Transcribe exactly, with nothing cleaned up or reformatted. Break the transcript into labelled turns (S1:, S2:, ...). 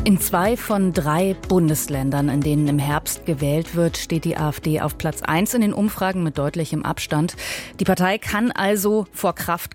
S1: In zwei von drei Bundesländern, in denen im Herbst gewählt wird, steht die AfD auf Platz eins in den Umfragen mit deutlichem Abstand. Die Partei kann also vor Kraft